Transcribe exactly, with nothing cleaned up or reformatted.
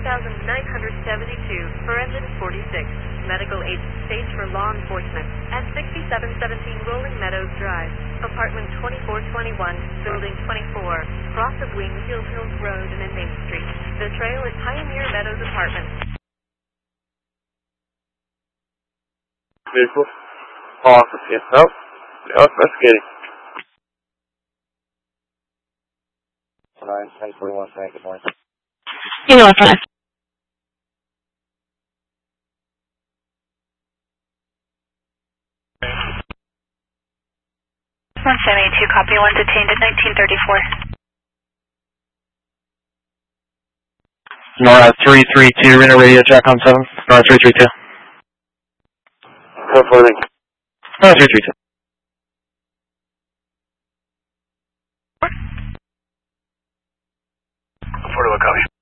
thousand nine hundred seventy-two for engine forty-six, medical aid stage for law enforcement, at sixty-seven seventeen Rolling Meadows Drive, apartment twenty-four twenty-one, building twenty-four, cross of Wingfield Hills Road and in Main Street. The trail is Pioneer Meadows Apartments. Vehicle. Awesome. Yeah. Oh, no, investigating. nine ten forty-one, thank you, good morning. You know what, five. one seventy-two, copy one, detained at nineteen thirty-four. Nora three three two, Reno Radio, Jack on seven. Nora three three two. Confirming. Nora three three two. forty-one, copy.